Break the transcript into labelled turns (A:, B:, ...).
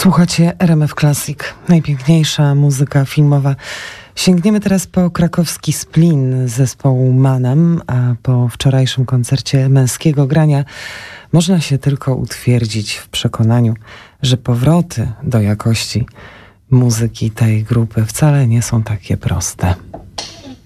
A: Słuchacie RMF Classic, najpiękniejsza muzyka filmowa. Sięgniemy teraz po krakowski Splin zespołu Manam, a po wczorajszym koncercie męskiego grania można się tylko utwierdzić w przekonaniu, że powroty do jakości muzyki tej grupy wcale nie są takie proste.